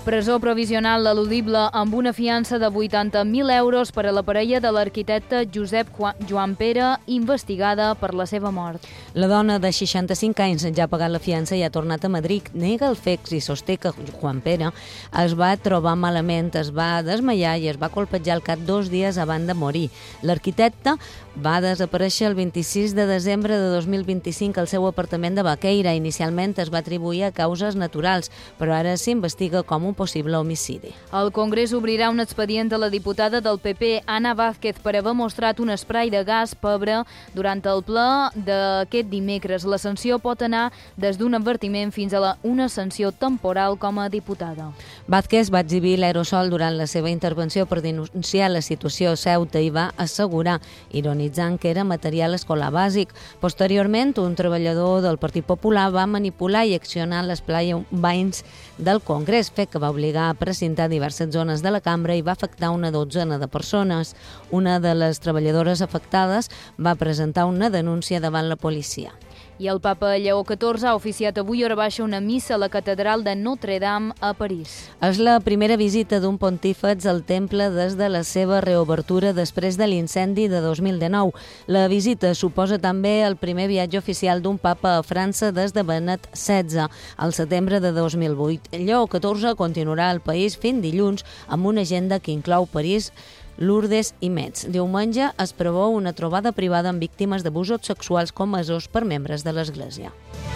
Presó provisional eludible amb una fiança de 80.000 euros per a la parella de l'arquitecte Josep Joan Pere, investigada per la seva mort. La dona de 65 anys ja ha pagat la fiança i ha tornat a Madrid. Nega els fets i sosté que Joan Pere es va trobar malament, es va desmaiar i es va colpejar al cap 2 dies abans de morir. L'arquitecte va desaparèixer el 26 de desembre de 2025 al seu apartament de Baqueira. Inicialment es va atribuir a causes naturals, però ara s'investiga com un possible homicidi. El Congrés obrirà un expedient a la diputada del PP, Ana Vázquez, per haver mostrat un esprai de gas pebre durant el ple d'aquest dimecres. La sanció pot anar des d'un advertiment fins a una sanció temporal com a diputada. Vázquez va exhibir l'aerosol durant la seva intervenció per denunciar la situació a Ceuta i va assegurar, ironitzant que era material escolar bàsic. Posteriorment, un treballador del Partit Popular va manipular i accionar l'esplai bains del Congrés, fet que va obligar a precintar diverses zones de la cambra i va afectar una dotzena de persones. Una de les treballadores afectades va presentar una denúncia davant la policia. I el papa Lleó XIV ha oficiat avui hora baixa una missa a la catedral de Notre-Dame a París. És la primera visita d'un pontífex al temple des de la seva reobertura després de l'incendi de 2019. La visita suposa també el primer viatge oficial d'un papa a França des de Benet XVI, al setembre de 2008. Lleó XIV continuarà al país fins dilluns amb una agenda que inclou París, Lourdes i Metz. Diumenge es preveu una trobada privada amb víctimes d'abusos sexuals comesos per membres de l'Església.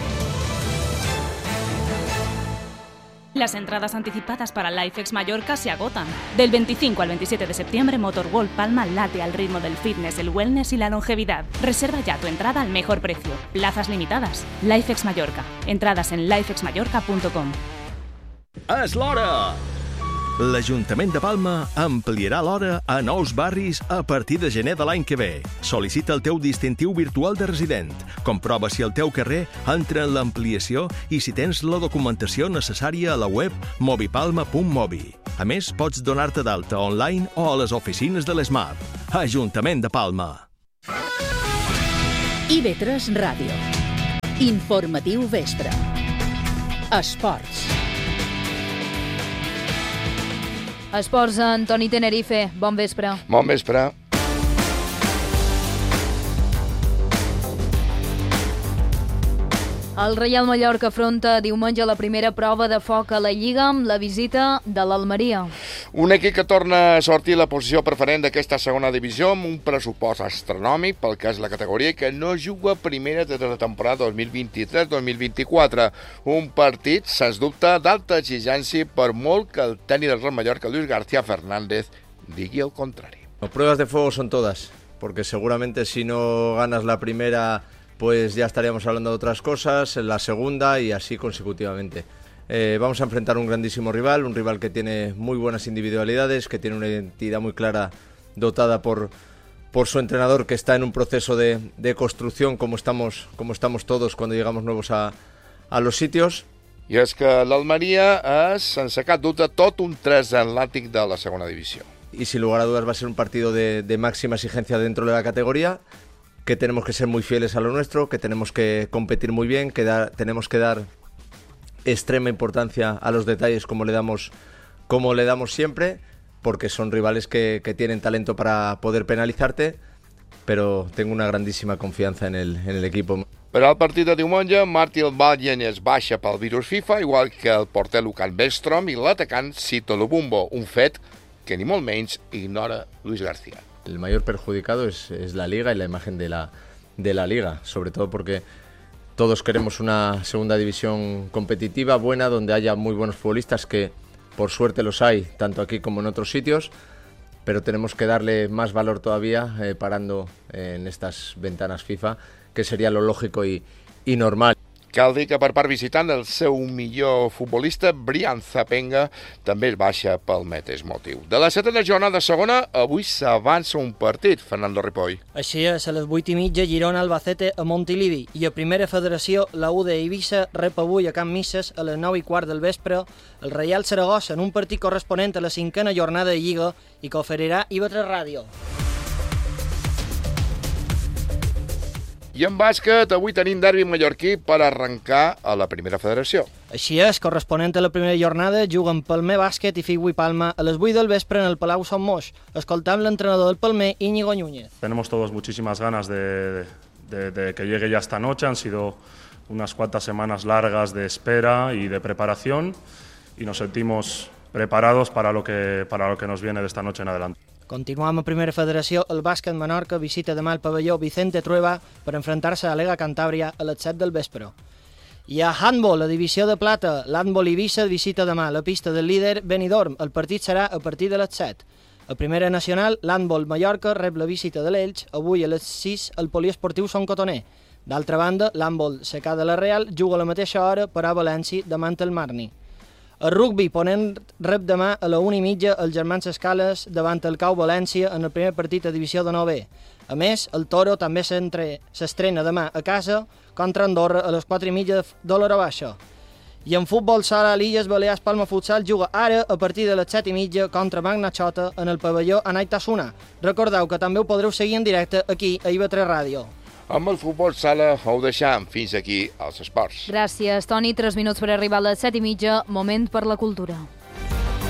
Las entradas anticipadas para LifeX Mallorca se agotan. Del 25 al 27 de septiembre, Motorworld Palma late al ritmo del fitness, el wellness y la longevidad. Reserva ya tu entrada al mejor precio. Plazas limitadas. LifeX Mallorca. Entradas en lifexmallorca.com. És l'hora! L'Ajuntament de Palma ampliarà l'hora a nous barris a partir de gener de l'any que ve. Sol·licita el teu distintiu virtual de resident. Comprova si el teu carrer entra en l'ampliació i si tens la documentació necessària a la web movipalma.mobi. A més, pots donar-te d'alta online o a les oficines de l'ESMAP. Ajuntament de Palma. IB3 Ràdio. Informatiu vespre. Esports. Esports, Antoni Tenerife. Bon vespre. Bon vespre. El Reial Mallorca afronta diumenge la primera prova de foc a la Lliga amb la visita de l'Almeria. Un equip que torna a sortir a la posició preferent d'aquesta segona divisió amb un pressupost astronòmic pel que és la categoria que no juga primera des de la temporada 2023-2024. Un partit, sens dubte, d'alta exigència per molt que el tècnic del Real Mallorca, Luis García Fernández, digui el contrari. Las pruebas de fuego son todas, porque seguramente si no ganas la primera, pues ya estaríamos hablando de otras cosas, en la segunda y así consecutivamente. Vamos a enfrentar un grandísimo rival, un rival que tiene muy buenas individualidades, que tiene una identidad muy clara dotada por su entrenador, que está en un proceso de construcción como estamos todos cuando llegamos nuevos a los sitios. I és que l'Almeria és, sense cap dubte, tot un transatlàntic de la segona divisió. Y sin lugar a dudas va a ser un partido de máxima exigencia dentro de la categoría, que tenemos que ser muy fieles a lo nuestro, que tenemos que competir muy bien, que tenemos que dar extrema importancia a los detalles como le damos siempre, porque son rivales que tienen talento para poder penalizarte, pero tengo una grandísima confianza en el equipo. Per al partit de diumenge, Martí Alballen es baixa pel virus FIFA, igual que el porter Lukan Bergström i l'atacant Sito Lubumbo, un fet que ni molt menys ignora Luis García. El mayor perjudicado es la Liga y la imagen de la Liga, sobre todo porque todos queremos una segunda división competitiva, buena, donde haya muy buenos futbolistas, que por suerte los hay, tanto aquí como en otros sitios, pero tenemos que darle más valor todavía parando en estas ventanas FIFA, que sería lo lógico y normal. Cal dir que per part visitant el seu millor futbolista, Brian Zapenga, també es baixa pel mateix motiu. De la setena jornada segona, avui s'avança un partit, Fernando Ripoll. Així és, a les 8:30, Girona-Albacete a Montilivi, i a Primera Federació, la U de Eivissa rep avui a Can Misses a les 9:15 del vespre el Reial Saragossa en un partit corresponent a la 5a jornada de Lliga i que oferirà IB3 Ràdio. I en bàsquet, avui tenim derbi mallorquí per arrencar a la primera federació. Així és, corresponent a la primera jornada, juguen Palmer Bàsquet i Figui Palma a les 8 del vespre en el Palau Son Moix. Escoltam l'entrenador del Palmer, Íñigo Núñez. Tenemos todos muchísimas ganas de que llegue ya esta noche. Han sido unas cuantas semanas largas de espera y de preparación y nos sentimos preparados para lo que nos viene de esta noche en adelante. Continuam a primera federació. El bàsquet Menorca visita demà el pavelló Vicente Trueba per enfrontar-se a Lega Cantàbria a les 7 del vespre. I a handball, la divisió de plata, l'handball Eivissa visita demà la pista del líder Benidorm. El partit serà a partir de les 7. A primera nacional, l'handball Mallorca rep la visita de l'Elx, avui a les 6 al poliesportiu Son Cotoner. D'altra banda, l'handball Secà de la Real juga a la mateixa hora per a València davant el Marni. El rugby Ponent rep demà a la 1:30 els germans Escales davant el Cau València en el primer partit a divisió de 9B. A més, el Toro també s'estrena demà a casa contra Andorra a les 4:30 de l'hora baixa. I en futbol sala, l'Illes Balears Palma Futsal juga ara a partir de les 7:30 contra Magna Xota en el pavelló Anaitasuna. Recordeu que també ho podreu seguir en directe aquí a IB3 Ràdio. Amb el futbol sala ho deixam. Fins aquí als esports. Gràcies, Toni. 3 minuts per arribar a les 7:30. Moment per la cultura.